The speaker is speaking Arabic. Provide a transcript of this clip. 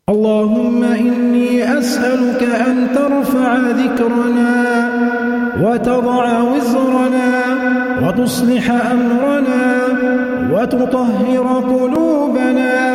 اللهم إني أسألك أن ترفع ذكرنا وتضع وزرنا وتصلح أمرنا وتطهر قلوبنا